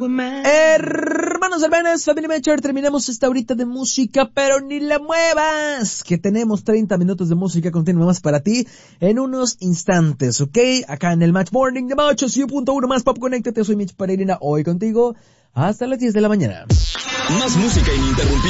Hermanos, hermanas, Family Mature, terminamos esta horita de música, pero ni la muevas, que tenemos 30 minutos de música continua más para ti en unos instantes, ¿ok? Acá en el Match Morning de Macho 100.1 más Pop, conéctate, soy Mitch Pereira, hoy contigo hasta las 10 de la mañana. Más música ininterrumpida.